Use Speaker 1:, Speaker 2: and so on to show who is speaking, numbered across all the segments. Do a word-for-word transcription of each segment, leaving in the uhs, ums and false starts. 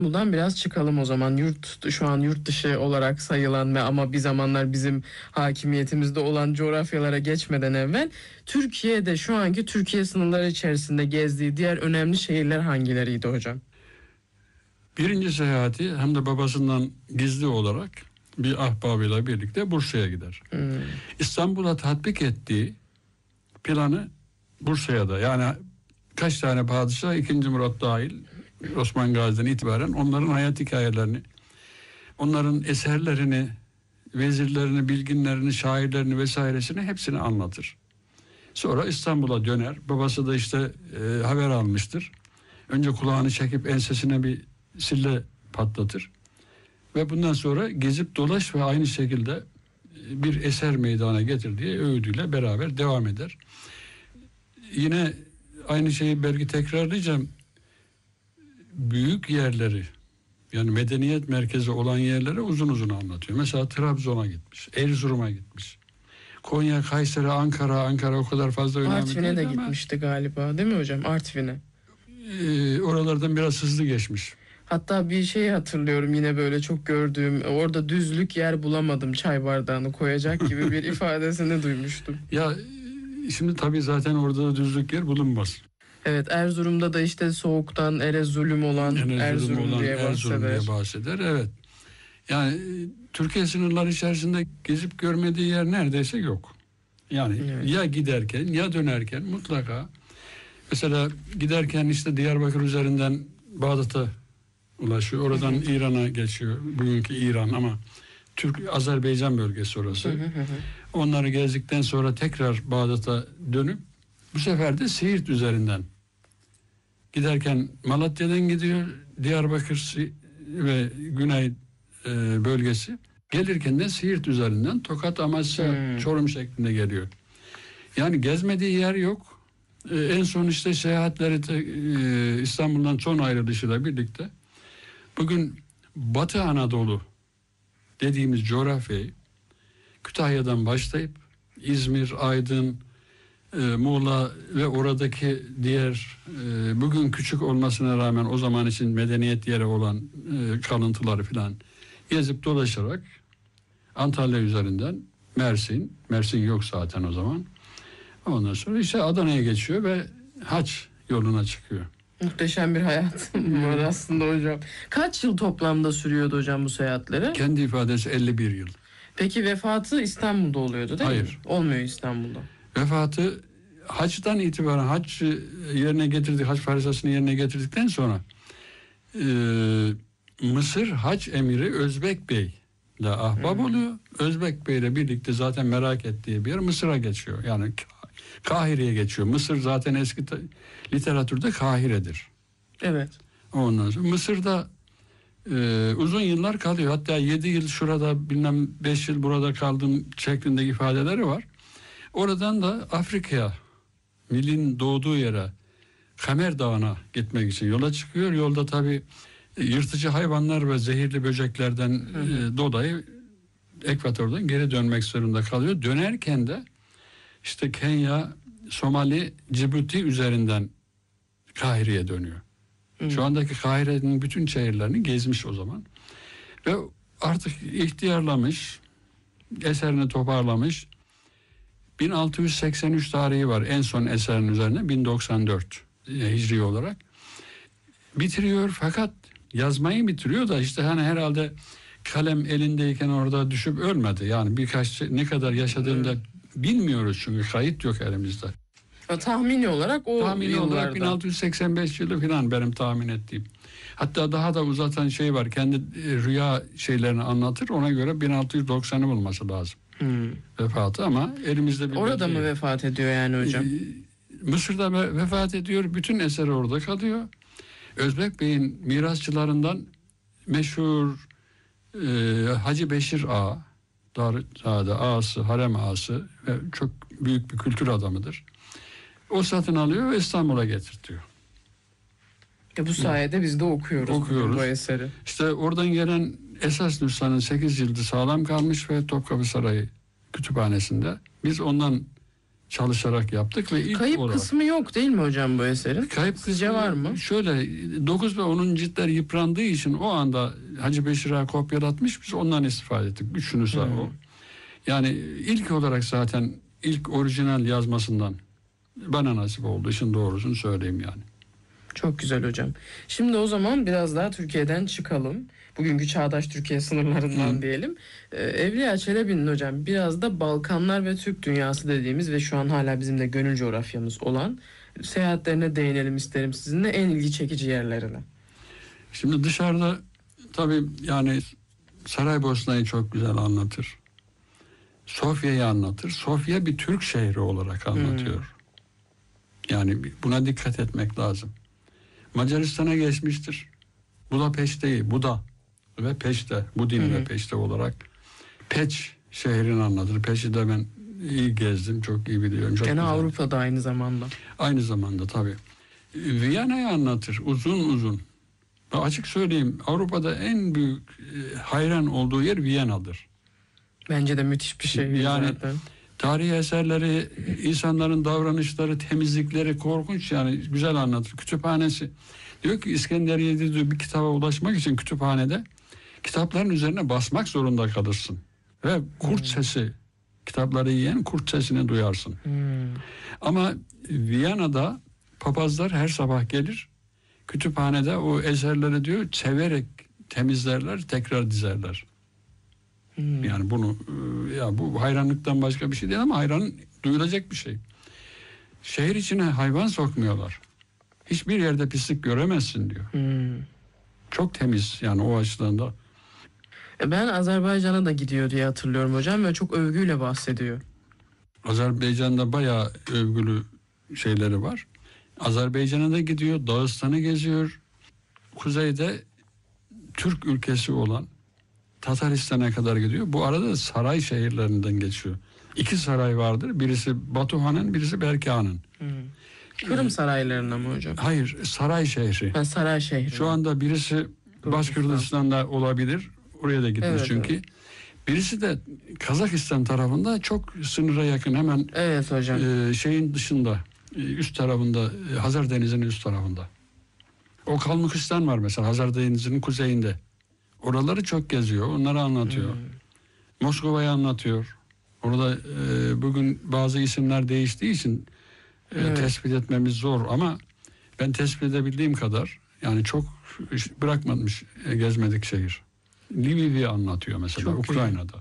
Speaker 1: Buradan biraz çıkalım o zaman. Yurt şu an yurt dışı olarak sayılan ve ama bir zamanlar bizim hakimiyetimizde olan coğrafyalara geçmeden evvel Türkiye'de şu anki Türkiye sınırları içerisinde gezdiği diğer önemli şehirler hangileriydi hocam?
Speaker 2: Birinci seyahati hem de babasından gizli olarak bir ahbabıyla birlikte Bursa'ya gider. Hmm. İstanbul'a tatbik ettiği planı Bursa'ya da, yani kaç tane padişah, ikinci Murat dahil, Osman Gazi'den itibaren onların hayat hikayelerini, onların eserlerini, vezirlerini, bilginlerini, şairlerini vesairesini hepsini anlatır. Sonra İstanbul'a döner. Babası da işte e, haber almıştır. Önce kulağını çekip ensesine bir sille patlatır. Ve bundan sonra gezip dolaş ve aynı şekilde bir eser meydana getir diye öğüdüyle beraber devam eder. Yine aynı şeyi belki tekrarlayacağım. Büyük yerleri, yani medeniyet merkezi olan yerlere uzun uzun anlatıyor. Mesela Trabzon'a gitmiş, Erzurum'a gitmiş. Konya, Kayseri, Ankara, Ankara o kadar fazla önemli değil
Speaker 1: Artvin'e de
Speaker 2: ama
Speaker 1: gitmişti galiba, değil mi hocam? Artvin'e.
Speaker 2: E, oralardan biraz hızlı geçmiş.
Speaker 1: Hatta bir şey hatırlıyorum yine böyle çok gördüğüm, orada düzlük yer bulamadım çay bardağını koyacak gibi bir ifadesini duymuştum.
Speaker 2: Ya şimdi tabii zaten orada da düzlük yer bulunmaz.
Speaker 1: Evet, Erzurum'da da işte soğuktan Erezulüm olan Erzurum, Erzurum olan diye Erzurum bahseder.
Speaker 2: diye bahseder. Evet. Yani Türkiye sınırları içerisinde gezip görmediği yer neredeyse yok. Yani evet. Ya giderken ya dönerken mutlaka, mesela giderken işte Diyarbakır üzerinden Bağdat'a ulaşıyor. Oradan İran'a geçiyor. Bugünkü İran ama Türk-Azerbaycan bölgesi orası. Onları gezdikten sonra tekrar Bağdat'a dönüp bu sefer de Siirt üzerinden giderken Malatya'dan gidiyor, Diyarbakır ve Güney e, bölgesi. Gelirken de Siirt üzerinden Tokat, Amasya, hmm. Çorum şeklinde geliyor. Yani gezmediği yer yok. E, en son işte seyahatleri de, e, İstanbul'dan son ayrılışıyla birlikte bugün Batı Anadolu dediğimiz coğrafyayı Kütahya'dan başlayıp İzmir, Aydın, e, Muğla ve oradaki diğer e, bugün küçük olmasına rağmen o zaman için medeniyet yeri olan e, kalıntıları filan gezip dolaşarak Antalya üzerinden Mersin, Mersin yok zaten o zaman. Ondan sonra işte Adana'ya geçiyor ve haç yoluna çıkıyor.
Speaker 1: Muhteşem bir hayat var aslında hocam. Kaç yıl toplamda sürüyordu hocam bu seyahatleri?
Speaker 2: Kendi ifadesi elli bir yıl.
Speaker 1: Peki vefatı İstanbul'da oluyordu değil
Speaker 2: Hayır.
Speaker 1: mi? Hayır. Olmuyor İstanbul'da.
Speaker 2: Vefatı hacdan itibaren hac yerine getirdik, hac farizasını yerine getirdikten sonra e, Mısır Hac Emiri Özbek Bey ile ahbap hmm. oluyor. Özbek Bey ile birlikte zaten merak ettiği bir yer Mısır'a geçiyor. Yani Kahire'ye geçiyor. Mısır zaten eski ta- literatürde Kahire'dir.
Speaker 1: Evet.
Speaker 2: Ondan sonra Mısır'da e, uzun yıllar kalıyor. Hatta yedi yıl şurada, bilmem beş yıl burada kaldım şeklindeki ifadeleri var. Oradan da Afrika'ya, Nil'in doğduğu yere, Kamer Dağı'na gitmek için yola çıkıyor. Yolda tabii yırtıcı hayvanlar ve zehirli böceklerden hı hı. E, dolayı ekvatordan geri dönmek zorunda kalıyor. Dönerken de işte Kenya, Somali, Cibuti üzerinden Kahire'ye dönüyor. Hı. Şu andaki Kahire'nin bütün şehirlerini gezmiş o zaman. Ve artık ihtiyarlamış, eserini toparlamış. bin altı yüz seksen üç tarihi var en son eserin üzerine, bin doksan dört hicri olarak. Bitiriyor fakat yazmayı bitiriyor da işte hani herhalde kalem elindeyken orada düşüp ölmedi. Yani birkaç ne kadar yaşadığında bilmiyoruz çünkü kayıt yok elimizde.
Speaker 1: Tahmini olarak o
Speaker 2: tahmini
Speaker 1: yıllarda.
Speaker 2: olarak bin altı yüz seksen beş yılı falan benim tahmin ettiğim. Hatta daha da uzatan şey var. Kendi rüya şeylerini anlatır. Ona göre bin altı yüz doksanı bulması lazım. Hmm. Vefatı ama elimizde bir
Speaker 1: orada mı vefat ediyor yani hocam?
Speaker 2: Ee, Mısır'da ve, vefat ediyor. Bütün eseri orada kalıyor. Özbek Bey'in mirasçılarından meşhur e, Hacı Beşir Ağa, Darüzade ağası, harem ağası ve çok büyük bir kültür adamıdır. O satın alıyor ve İstanbul'a getirtiyor.
Speaker 1: E bu sayede biz de okuyoruz, okuyoruz bu eseri.
Speaker 2: İşte oradan gelen esas nüshanın sekiz cildi sağlam kalmış ve Topkapı Sarayı kütüphanesinde. Biz ondan çalışarak yaptık ve ilk
Speaker 1: Kayıp
Speaker 2: olarak.
Speaker 1: kısmı yok değil mi hocam bu eserin?
Speaker 2: Kayıp
Speaker 1: Sizce
Speaker 2: kısmı
Speaker 1: var mı?
Speaker 2: Şöyle dokuz ve onuncu ciltler yıprandığı için o anda Hacı Beşir Ağa kopyalatmış, biz ondan istifade ettik. Üçünü sağ
Speaker 1: Hmm.
Speaker 2: o. Yani ilk olarak zaten ilk orijinal yazmasından bana nasip oldu. İşin doğrusunu söyleyeyim yani.
Speaker 1: Çok güzel hocam. Şimdi o zaman biraz daha Türkiye'den çıkalım. Bugünkü çağdaş Türkiye sınırlarından
Speaker 2: Hı.
Speaker 1: diyelim. Ee, Evliya Çelebi'nin hocam biraz da Balkanlar ve Türk dünyası dediğimiz ve şu an hala bizim de gönül coğrafyamız olan seyahatlerine değinelim isterim sizinle, en ilgi çekici yerlerine.
Speaker 2: Şimdi dışarıda tabii yani Saraybosna'yı çok güzel anlatır. Sofya'yı anlatır. Sofya bir Türk şehri olarak anlatıyor.
Speaker 1: Hmm.
Speaker 2: Yani buna dikkat etmek lazım. Macaristan'a geçmiştir. Budapeşte'yi, Buda ve Peşte, Budin
Speaker 1: Hı
Speaker 2: ve
Speaker 1: hı.
Speaker 2: Peşte olarak Peç şehrini anlatır. Peç'i de ben iyi gezdim, çok iyi biliyorum. Çok
Speaker 1: Gene
Speaker 2: güzel.
Speaker 1: Avrupa'da aynı zamanda.
Speaker 2: Aynı zamanda tabii. Viyana'yı anlatır uzun uzun. Ben açık söyleyeyim, Avrupa'da en büyük e, hayran olduğu yer Viyana'dır.
Speaker 1: Bence de müthiş bir şey
Speaker 2: Yani
Speaker 1: zaten.
Speaker 2: tarihi eserleri, insanların davranışları, temizlikleri korkunç, yani güzel anlatır. Kütüphanesi. Diyor ki İskenderiye'de diyor, bir kitaba ulaşmak için kütüphanede kitapların üzerine basmak zorunda kalırsın. Ve kurt
Speaker 1: Hmm.
Speaker 2: sesi, kitapları yiyen kurt sesini duyarsın.
Speaker 1: Hmm.
Speaker 2: Ama Viyana'da papazlar her sabah gelir, kütüphanede o eserleri diyor severek temizlerler, tekrar dizerler.
Speaker 1: Hmm.
Speaker 2: Yani bunu e, ya bu hayranlıktan başka bir şey değil ama hayran duyulacak bir şey. Şehir içine hayvan sokmuyorlar. Hiçbir yerde pislik göremezsin diyor.
Speaker 1: Hmm.
Speaker 2: Çok temiz yani o açıdan da.
Speaker 1: Ben Azerbaycan'a da gidiyor diye hatırlıyorum hocam ve çok övgüyle bahsediyor.
Speaker 2: Azerbaycan'da bayağı övgülü şeyleri var. Azerbaycan'a da gidiyor, Dağıstan'ı geziyor. Kuzeyde Türk ülkesi olan Tataristan'a kadar gidiyor. Bu arada saray şehirlerinden geçiyor. İki saray vardır. Birisi Batuhan'ın, birisi Berkhan'ın.
Speaker 1: Hmm. Kırım saraylarına mı hocam?
Speaker 2: Hayır, saray şehri.
Speaker 1: Ha, saray şehri.
Speaker 2: Şu anda birisi Başkırgızistan'da olabilir. Oraya da gitmiş
Speaker 1: Evet,
Speaker 2: çünkü.
Speaker 1: evet.
Speaker 2: Birisi de Kazakistan tarafında, çok sınıra yakın, hemen
Speaker 1: Evet hocam.
Speaker 2: e, şeyin dışında, e, üst tarafında, e, Hazar Denizi'nin üst tarafında. O Kalmıkistan var mesela, Hazar Denizi'nin kuzeyinde. Oraları çok geziyor, onları anlatıyor.
Speaker 1: Hmm.
Speaker 2: Moskova'yı anlatıyor. Orada e, bugün bazı isimler değiştiği için e,
Speaker 1: Evet.
Speaker 2: tespit etmemiz zor ama ben tespit edebildiğim kadar, yani çok iş bırakmamış e, gezmedik şehir. Lviv'i anlatıyor mesela,
Speaker 1: Çok iyi.
Speaker 2: Ukrayna'da.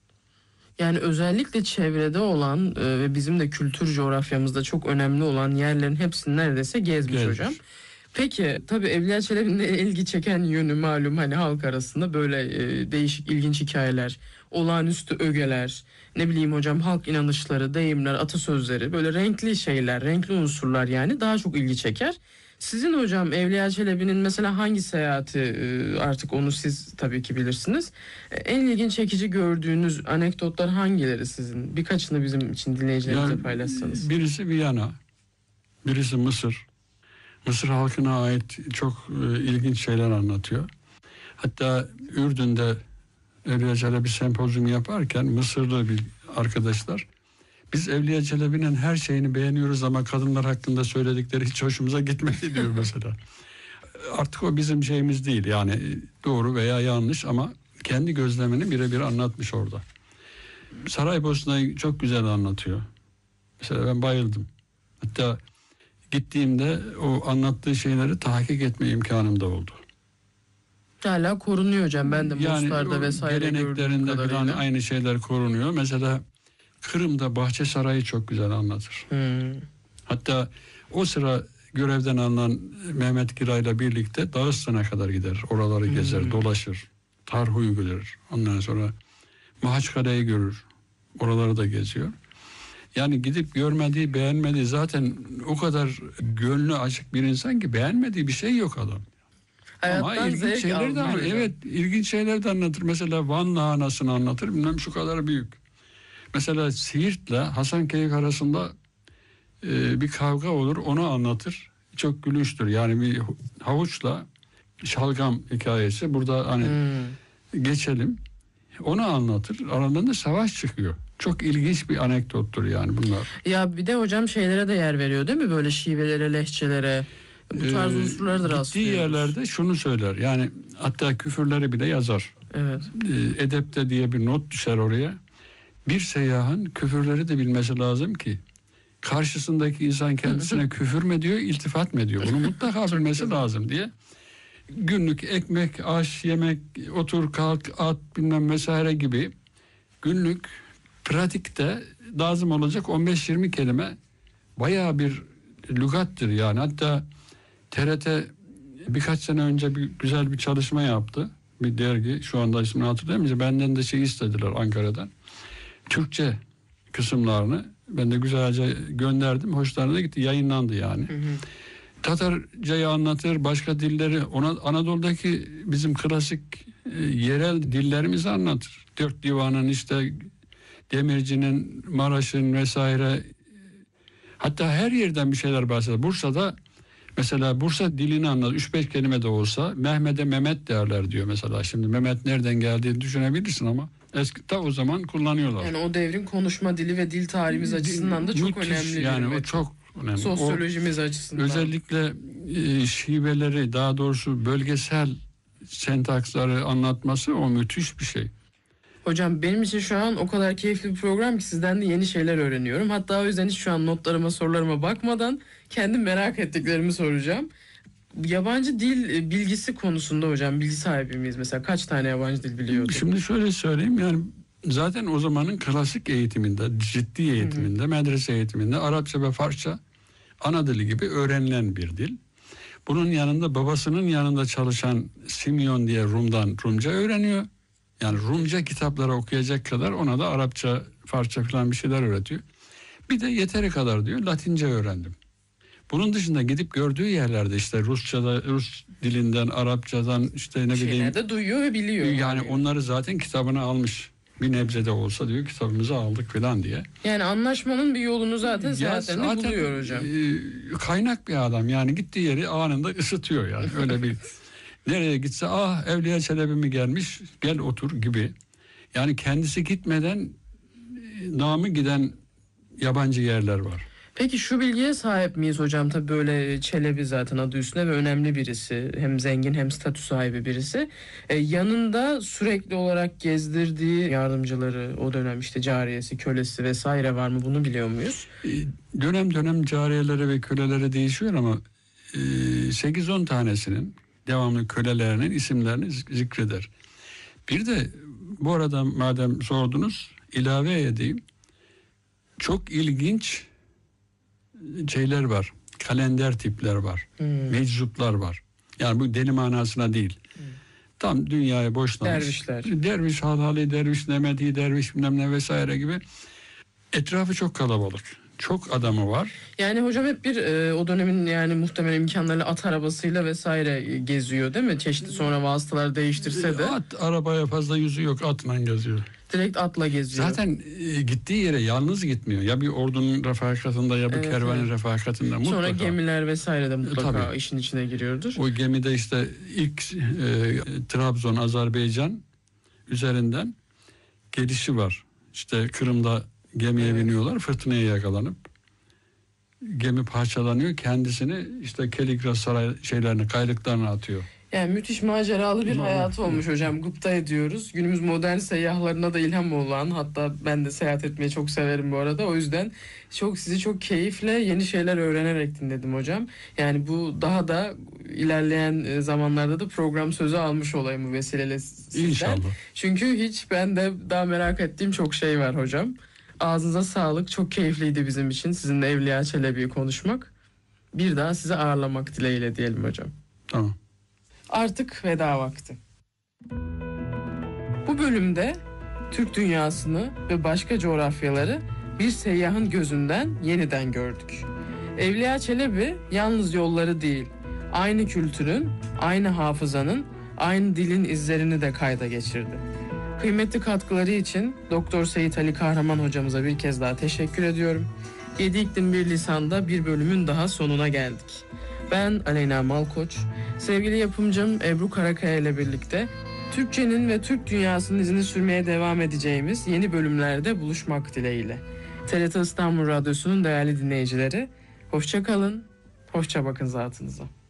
Speaker 1: Yani özellikle çevrede olan e, ve bizim de kültür coğrafyamızda çok önemli olan yerlerin hepsini neredeyse gezmiş
Speaker 2: Gezmiş.
Speaker 1: hocam. Peki tabii Evliya Çelebi'nin ilgi çeken yönü malum, hani halk arasında böyle e, değişik ilginç hikayeler, olağanüstü ögeler, ne bileyim hocam halk inanışları, deyimler, atasözleri, böyle renkli şeyler, renkli unsurlar yani daha çok ilgi çeker. Sizin hocam Evliya Çelebi'nin mesela hangi seyahati, e, artık onu siz tabii ki bilirsiniz, e, en ilginç çekici gördüğünüz anekdotlar hangileri sizin? Birkaçını bizim için dinleyicilerimize
Speaker 2: Yani
Speaker 1: paylaşsanız.
Speaker 2: birisi Viyana, birisi Mısır. Mısır halkına ait çok e, ilginç şeyler anlatıyor. Hatta Ürdün'de Evliya Çelebi sempozyumu yaparken Mısırlı bir arkadaşlar, biz Evliya Çelebi'nin her şeyini beğeniyoruz ama kadınlar hakkında söyledikleri hiç hoşumuza gitmedi diyor mesela. Artık o bizim şeyimiz değil, yani doğru veya yanlış ama kendi gözlemini birebir anlatmış orada. Saraybosna'yı çok güzel anlatıyor. Mesela ben bayıldım. Hatta gittiğimde o anlattığı şeyleri tahkik etme imkanım da oldu.
Speaker 1: Hala korunuyor hocam. Ben de Mostar'da
Speaker 2: o
Speaker 1: vesaire gördüğüm
Speaker 2: geleneklerinde falan
Speaker 1: kadarıyla.
Speaker 2: aynı şeyler korunuyor. Mesela Kırım'da Bahçe Sarayı çok güzel anlatır.
Speaker 1: Hmm.
Speaker 2: Hatta o sıra görevden alınan Mehmet Giray'la birlikte Dağıstan'a kadar gider. Oraları gezer,
Speaker 1: Hmm.
Speaker 2: dolaşır. Tarhu'yu görür. Ondan sonra Mahaçkale'yi görür. Oraları da geziyor. Yani gidip görmediği, beğenmediği, zaten o kadar gönlü açık bir insan ki beğenmediği bir şey yok adam. Ama
Speaker 1: Hayattan
Speaker 2: ilginç
Speaker 1: zevk
Speaker 2: şeyler de
Speaker 1: almıyor hocam.
Speaker 2: evet, ilginç şeyler de anlatır. Mesela Van lahanasını anlatır. Bilmem şu kadar büyük. Mesela Siirt'le Hasankeyf arasında e, bir kavga olur. Onu anlatır. Çok gülünçtür. Yani bir havuçla şalgam hikayesi. Burada hani
Speaker 1: Hmm.
Speaker 2: geçelim. Onu anlatır. Aralarında savaş çıkıyor. Çok ilginç bir anekdottur yani bunlar.
Speaker 1: Ya bir de hocam şeylere de yer veriyor değil mi? Böyle şivelere, lehçelere. Bu tarz
Speaker 2: Ee,
Speaker 1: unsurları da rastlıyoruz.
Speaker 2: Gittiği yerlerde şunu söyler. Yani hatta küfürleri bile yazar.
Speaker 1: Evet.
Speaker 2: Ee, Edepte diye bir not düşer oraya. Bir seyyahın küfürleri de bilmesi lazım ki karşısındaki insan kendisine küfür mü diyor, iltifat mı ediyor? Bunu mutlaka bilmesi lazım diye. Günlük ekmek, aş, yemek, otur, kalk, at bilmem vesaire gibi günlük pratikte lazım olacak on beş yirmi kelime bayağı bir lügattır yani. Hatta T R T birkaç sene önce bir güzel bir çalışma yaptı. Bir dergi, şu anda ismini hatırlayamayacağım. Benden de şey istediler Ankara'dan. Türkçe kısımlarını ben de güzelce gönderdim. Hoşlarına da gitti. Yayınlandı yani. Hı hı. Tatarcayı anlatır, başka dilleri, ona Anadolu'daki bizim klasik e, yerel dillerimizi anlatır. Dört divanın işte Demirci'nin, Maraş'ın vesaire. Hatta her yerden bir şeyler bahseder. Bursa'da mesela Bursa dilini anlat. Üç beş kelime de olsa Mehmet'e Mehmet derler diyor mesela. Şimdi Mehmet nereden geldiğini düşünebilirsin ama eski ta o zaman kullanıyorlar.
Speaker 1: Yani o devrin konuşma dili ve dil tarihimiz açısından da çok
Speaker 2: Müthiş,
Speaker 1: önemli.
Speaker 2: Yani o çok önemli.
Speaker 1: Sosyolojimiz
Speaker 2: o,
Speaker 1: açısından.
Speaker 2: Özellikle e, şiveleri, daha doğrusu bölgesel sentaksları anlatması o müthiş bir şey.
Speaker 1: Hocam benim için şu an o kadar keyifli bir program ki sizden de yeni şeyler öğreniyorum. Hatta o yüzden hiç şu an notlarıma, sorularıma bakmadan kendi merak ettiklerimi soracağım. Yabancı dil bilgisi konusunda hocam bilgi sahibi miyiz? Mesela kaç tane yabancı dil biliyorduk?
Speaker 2: Şimdi şöyle söyleyeyim, yani zaten o zamanın klasik eğitiminde, ciddi eğitiminde, hı hı. medrese eğitiminde Arapça ve Farsça ana dili gibi öğrenilen bir dil. Bunun yanında babasının yanında çalışan Simyon diye Rum'dan Rumca öğreniyor. Yani Rumca kitapları okuyacak kadar ona da Arapça, Farsça falan bir şeyler öğretiyor. Bir de yeteri kadar diyor Latince öğrendim. Bunun dışında gidip gördüğü yerlerde işte Rusça'da, Rus dilinden, Arapçadan işte ne bileyim.
Speaker 1: Şeylerde duyuyor ve biliyor.
Speaker 2: Yani,
Speaker 1: yani
Speaker 2: onları zaten kitabına almış. Bir nebze de olsa diyor kitabımızı aldık falan diye.
Speaker 1: Yani anlaşmanın bir yolunu zaten seyahatlerinde
Speaker 2: zaten,
Speaker 1: buluyor hocam.
Speaker 2: E, kaynak bir adam yani, gittiği yeri anında ısıtıyor yani öyle bir. Nereye gitse ah Evliya Çelebi mi gelmiş gel otur gibi. Yani kendisi gitmeden e, namı giden yabancı yerler var.
Speaker 1: Peki şu bilgiye sahip miyiz hocam? Tabii böyle Çelebi zaten adı üstünde ve önemli birisi. Hem zengin hem statü sahibi birisi. Ee, yanında sürekli olarak gezdirdiği yardımcıları, o dönem işte cariyesi, kölesi vesaire var mı? Bunu biliyor muyuz?
Speaker 2: E, dönem dönem cariyeleri ve köleleri değişiyor ama e, sekiz on tanesinin devamlı kölelerinin isimlerini zikreder. Bir de bu arada madem sordunuz ilave edeyim. Çok ilginç şeyler var. Kalender tipler var. Hmm. Meczuplar var. Yani bu deli manasına değil. Hmm. Tam dünyaya boşlamış.
Speaker 1: Dervişler.
Speaker 2: Derviş halhali, derviş nemedi, derviş bilmem ne vesaire gibi. Etrafı çok kalabalık. Çok adamı var.
Speaker 1: Yani hocam hep bir e, o dönemin yani muhtemelen imkanlarıyla at arabasıyla vesaire geziyor değil mi? Çeşitli sonra vasıtalar değiştirse de.
Speaker 2: At arabaya fazla yüzü yok, atla geziyor.
Speaker 1: Direkt atla geziyor.
Speaker 2: Zaten e, gittiği yere yalnız gitmiyor. Ya bir ordunun refakatında ya bir evet, kervanın evet. refakatinde mutlaka.
Speaker 1: Sonra gemiler vesaire de mutlaka Tabii. işin içine giriyordur.
Speaker 2: O gemide işte ilk e, Trabzon, Azerbaycan üzerinden gelişi var. İşte Kırım'da gemiye evet. biniyorlar, fırtınaya yakalanıp gemi parçalanıyor. Kendisini işte Keligras saray şeylerini, kaylıklarına atıyor.
Speaker 1: Yani müthiş maceralı bir hayatı olmuş hocam. Gıpta ediyoruz. Günümüz modern seyyahlarına da ilham olan, hatta ben de seyahat etmeyi çok severim bu arada. O yüzden çok sizi çok keyifle yeni şeyler öğrenerek dinledim hocam. Yani bu daha da ilerleyen zamanlarda da program sözü almış olayım bu vesileyle sizden.
Speaker 2: İnşallah.
Speaker 1: Çünkü hiç ben de daha merak ettiğim çok şey var hocam. Ağzınıza sağlık. Çok keyifliydi bizim için sizinle Evliya Çelebi'yi konuşmak. Bir daha sizi ağırlamak dileğiyle diyelim hocam.
Speaker 2: Tamam.
Speaker 1: Artık veda vakti. Bu bölümde Türk dünyasını ve başka coğrafyaları bir seyyahın gözünden yeniden gördük. Evliya Çelebi yalnız yolları değil, aynı kültürün, aynı hafızanın, aynı dilin izlerini de kayda geçirdi. Kıymetli katkıları için Doktor Seyit Ali Kahraman hocamıza bir kez daha teşekkür ediyorum. Yedi İklim Bir Lisan'da bir bölümün daha sonuna geldik. Ben Aleyna Malkoç, sevgili yapımcım Ebru Karakaya ile birlikte Türkçenin ve Türk dünyasının izini sürmeye devam edeceğimiz yeni bölümlerde buluşmak dileğiyle. T R T İstanbul Radyosu'nun değerli dinleyicileri, hoşça kalın, hoşça bakın zatınıza.